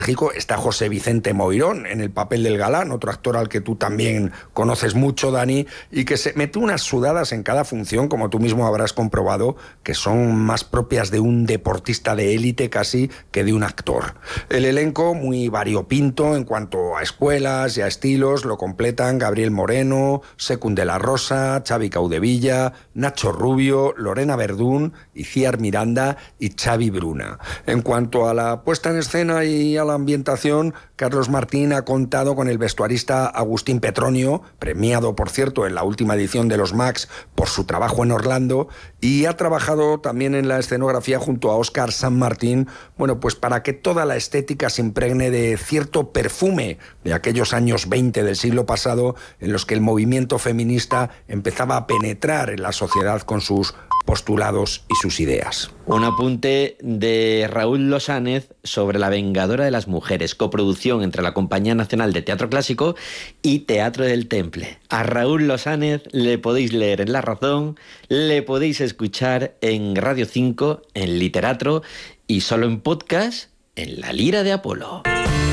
México está José Vicente Moirón en el papel del galán, otro actor al que tú también conoces mucho, Dani, y que se mete unas sudadas en cada función, como tú mismo habrás comprobado, que son más propias de un deportista de élite casi que de un actor. El elenco, muy variopinto en cuanto a escuelas y a estilos, lo completan Gabriel Moreno, Secund de la Rosa, Xavi Caudevilla, Nacho Rubio, Lorena Verdún, Iciar Miranda y Xavi Bruna. En cuanto a la puesta en escena y a la ambientación, Carlos Martín ha contado con el vestuarista Agustín Petronio, premiado, por cierto, en la última edición de los Max por su trabajo en Orlando, y ha trabajado también en la escenografía junto a Óscar San Martín, bueno, pues para que toda la estética se impregne de cierto perfume de aquellos años 20 del siglo pasado, en los que el movimiento feminista empezaba a penetrar en la sociedad con sus postulados y sus ideas. Un apunte de Raúl Losánez sobre La Vengadora de las Mujeres, coproducción entre la Compañía Nacional de Teatro Clásico y Teatro del Temple. A Raúl Losánez le podéis leer en La Razón, le podéis escuchar en Radio 5, en Literatro y solo en podcast en La Lira de Apolo.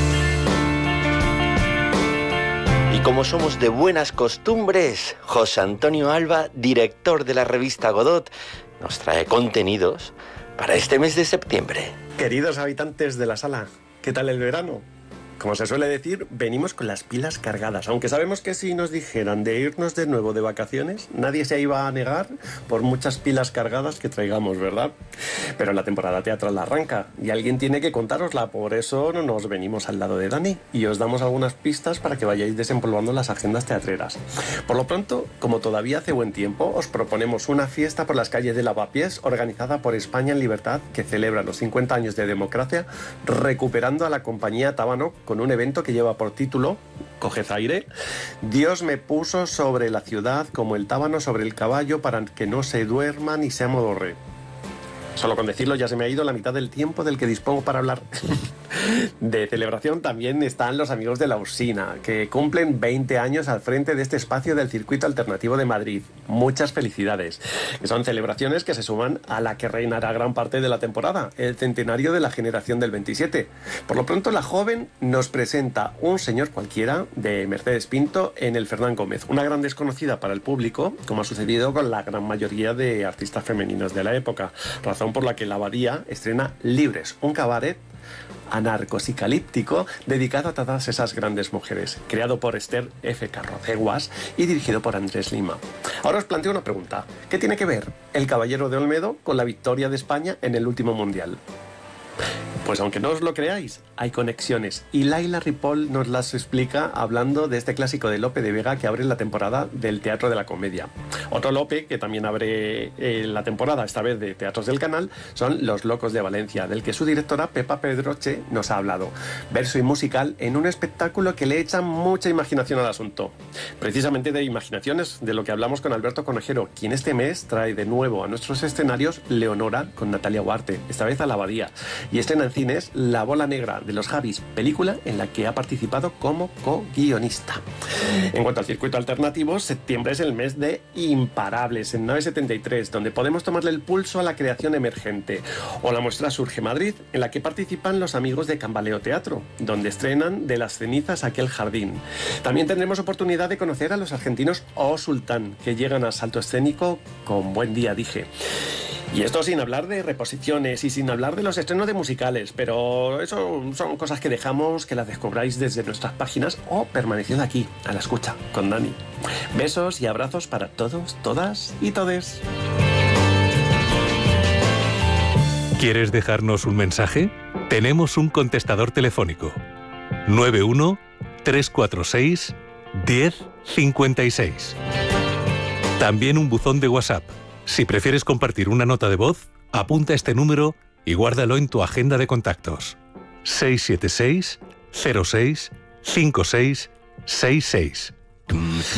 Y como somos de buenas costumbres, José Antonio Alba, director de la revista Godot, nos trae contenidos para este mes de septiembre. Queridos habitantes de la sala, ¿qué tal el verano? Como se suele decir, venimos con las pilas cargadas, aunque sabemos que si nos dijeran de irnos de nuevo de vacaciones, nadie se iba a negar por muchas pilas cargadas que traigamos, ¿verdad? Pero la temporada teatral arranca y alguien tiene que contárosla, por eso no nos venimos al lado de Dani y os damos algunas pistas para que vayáis desempolvando las agendas teatreras. Por lo pronto, como todavía hace buen tiempo, os proponemos una fiesta por las calles de Lavapiés organizada por España en Libertad que celebra los 50 años de democracia, recuperando a la compañía Tábano con un evento que lleva por título, coged aire, Dios me puso sobre la ciudad como el tábano sobre el caballo para que no se duerma ni se amodorre. Solo con decirlo ya se me ha ido la mitad del tiempo del que dispongo para hablar. De celebración también están los amigos de la Usina, que cumplen 20 años al frente de este espacio del Circuito Alternativo de Madrid. Muchas felicidades. Que son celebraciones que se suman a la que reinará gran parte de la temporada, el centenario de la generación del 27. Por lo pronto, la joven nos presenta un señor cualquiera de Mercedes Pinto en el Fernán Gómez, una gran desconocida para el público, como ha sucedido con la gran mayoría de artistas femeninas de la época, razón por la que la Abadía estrena Libres, un cabaret anarcosicalíptico dedicado a todas esas grandes mujeres, creado por Esther F. Carroceguas y dirigido por Andrés Lima. Ahora os planteo una pregunta. ¿Qué tiene que ver el Caballero de Olmedo con la victoria de España en el último mundial? Pues aunque no os lo creáis, hay conexiones y Laila Ripoll nos las explica hablando de este clásico de Lope de Vega que abre la temporada del Teatro de la Comedia. Otro Lope que también abre la temporada, esta vez de Teatros del Canal, son Los Locos de Valencia, del que su directora Pepa Pedroche nos ha hablado. Verso y musical en un espectáculo que le echa mucha imaginación al asunto. Precisamente de imaginaciones de lo que hablamos con Alberto Conejero, quien este mes trae de nuevo a nuestros escenarios Leonora con Natalia Huarte, esta vez a la Abadía, y estrena en cines La Bola Negra de los Javis, película en la que ha participado como co-guionista. En cuanto al circuito alternativo, septiembre es el mes de Imparables en 973, donde podemos tomarle el pulso a la creación emergente, o la muestra Surge Madrid, en la que participan los amigos de Cambaleo Teatro, donde estrenan De las cenizas aquel jardín. También tendremos oportunidad de conocer a los argentinos O Sultán, que llegan a Salto Escénico con Buen Día, dije. Y esto sin hablar de reposiciones y sin hablar de los estrenos de musicales, pero eso son cosas que dejamos que las descubráis desde nuestras páginas o permaneciendo aquí, a la escucha, con Dani. Besos y abrazos para todos, todas y todes. ¿Quieres dejarnos un mensaje? Tenemos un contestador telefónico. 91 346 1056. También un buzón de WhatsApp. Si prefieres compartir una nota de voz, apunta este número y guárdalo en tu agenda de contactos. 676 06 56 66.